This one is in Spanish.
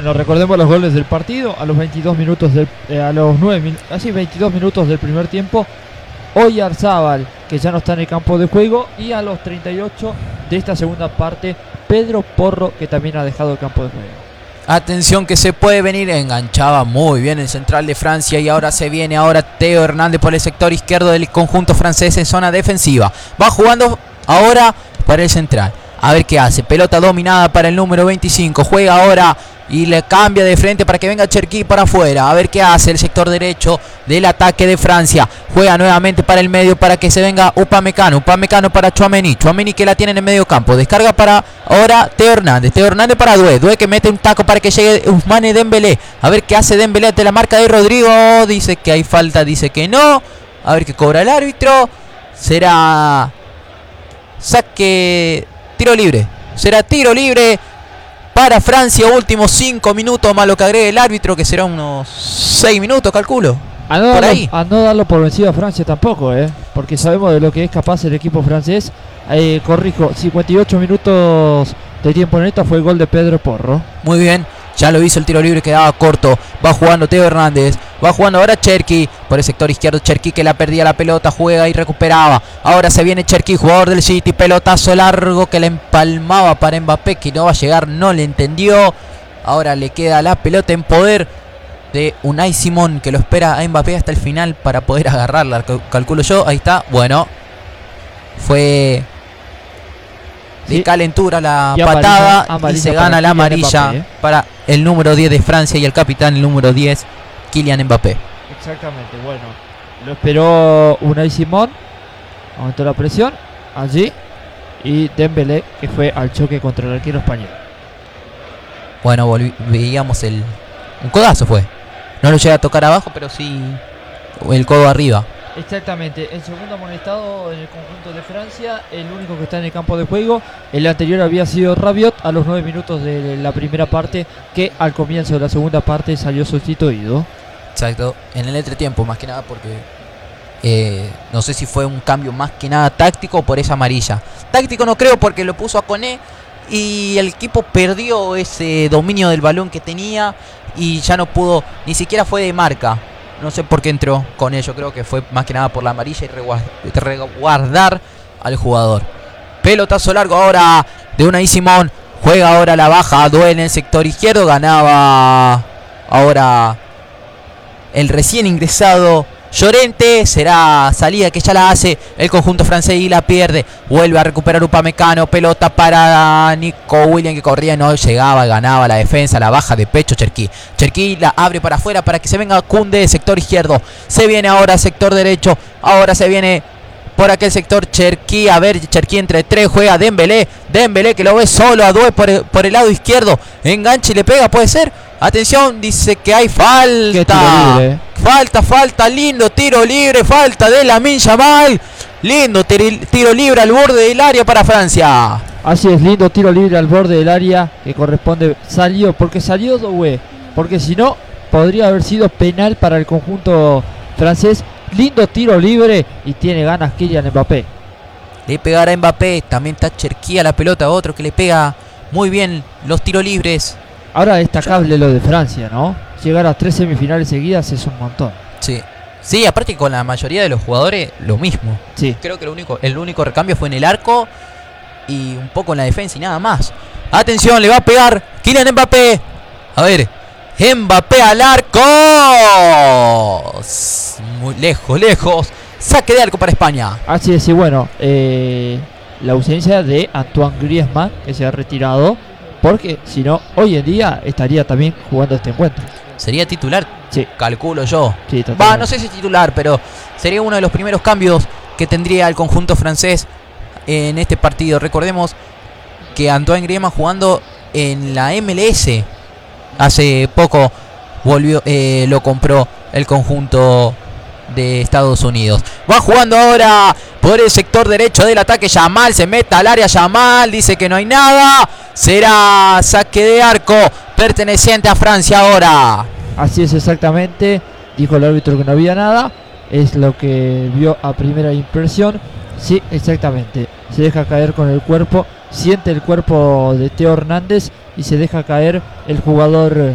Bueno, recordemos los goles del partido. A los 22 minutos a los 22 minutos del primer tiempo, Oyarzábal, que ya no está en el campo de juego, y a los 38 de esta segunda parte, Pedro Porro, que también ha dejado el campo de juego. Atención que se puede venir, enganchaba muy bien el central de Francia y ahora se viene Teo Hernández por el sector izquierdo del conjunto francés en zona defensiva. Va jugando ahora para el central. A ver qué hace. Pelota dominada para el número 25. Juega ahora y le cambia de frente para que venga Cherki para afuera. A ver qué hace el sector derecho del ataque de Francia. Juega nuevamente para el medio para que se venga Upamecano. Upamecano para Tchouaméni. Tchouaméni que la tiene en el medio campo. Descarga para ahora Teo Hernández. Teo Hernández para Doué. Doué que mete un taco para que llegue Ousmane Dembélé. A ver qué hace Dembélé ante la marca de Rodrigo. Dice que hay falta, dice que no. A ver qué cobra el árbitro. Será saque, tiro libre. Será tiro libre para Francia. Últimos 5 minutos más lo que agregue el árbitro, que será unos 6 minutos, calculo. A no darlo por vencido a Francia tampoco, porque sabemos de lo que es capaz el equipo francés. Corrijo, 58 minutos de tiempo neto fue el gol de Pedro Porro. Muy bien, ya lo hizo el tiro libre, quedaba corto. Va jugando Teo Hernández, va jugando ahora Cherki por el sector izquierdo. Cherki que la perdía la pelota, juega y recuperaba. Ahora se viene Cherki, jugador del City, pelotazo largo que la empalmaba para Mbappé, que no va a llegar, no le entendió. Ahora le queda la pelota en poder de Unai Simón, que lo espera a Mbappé hasta el final para poder agarrarla, calculo yo. Ahí está, bueno, fue de calentura la patada amarilla, y se gana la amarilla para el número 10 de Francia y el capitán, el número 10, Kylian Mbappé. Exactamente, bueno, lo esperó Unai Simón, aumentó la presión allí, y Dembélé, que fue al choque contra el arquero español. Bueno, veíamos un codazo fue. No lo llega a tocar abajo, pero sí el codo arriba. Exactamente, el segundo amonestado en el conjunto de Francia, el único que está en el campo de juego. El anterior había sido Rabiot a los 9 minutos de la primera parte, que al comienzo de la segunda parte salió sustituido. Exacto, en el entretiempo más que nada, porque no sé si fue un cambio más que nada táctico o por esa amarilla. Táctico no creo, porque lo puso a Koné y el equipo perdió ese dominio del balón que tenía y ya no pudo, ni siquiera fue de marca. No sé por qué entró con ello, creo que fue más que nada por la amarilla y resguardar al jugador. Pelotazo largo ahora de Unai Simón. Juega ahora la baja, duele en el sector izquierdo. Ganaba ahora el recién ingresado Llorente. Será salida que ya la hace el conjunto francés y la pierde. Vuelve a recuperar Upamecano. Pelota para Nico Williams, que corría y no llegaba. Ganaba la defensa, la baja de pecho Cherki. Cherki la abre para afuera para que se venga Koundé, sector izquierdo. Se viene ahora sector derecho. Ahora se viene por aquel sector Cherki. A ver, Cherki entre 3. Juega Dembélé. Dembélé que lo ve solo a Doué por el lado izquierdo. Engancha y le pega, puede ser. Atención, dice que hay falta. Falta, lindo tiro libre, falta de Lamine Yamal. Lindo tiro libre al borde del área para Francia. Así es, lindo tiro libre al borde del área que corresponde. Salió Doué, porque si no, podría haber sido penal para el conjunto francés. Lindo tiro libre y tiene ganas Kylian Mbappé. Le pegará a Mbappé, también está Cherki a la pelota, otro que le pega muy bien los tiros libres. Ahora destacable lo de Francia, ¿no? Llegar a 3 semifinales seguidas es un montón. Sí, aparte que con la mayoría de los jugadores lo mismo. Sí. Creo que el único recambio fue en el arco y un poco en la defensa y nada más. Atención, le va a pegar Kylian Mbappé. A ver, Mbappé al arco. Muy lejos. Saque de arco para España. Así es, y bueno, la ausencia de Antoine Griezmann, que se ha retirado, porque si no, hoy en día estaría también jugando este encuentro. ¿Sería titular? Sí. Calculo yo. Sí, no sé si titular, pero sería uno de los primeros cambios que tendría el conjunto francés en este partido. Recordemos que Antoine Griezmann, jugando en la MLS hace poco, lo compró el conjunto de Estados Unidos. Va jugando ahora por el sector derecho del ataque Yamal, se mete al área Yamal, dice que no hay nada. Será saque de arco perteneciente a Francia ahora. Así es, exactamente. Dijo el árbitro que no había nada. Es lo que vio a primera impresión. Sí, exactamente. Se deja caer con el cuerpo. Siente el cuerpo de Teo Hernández y se deja caer el jugador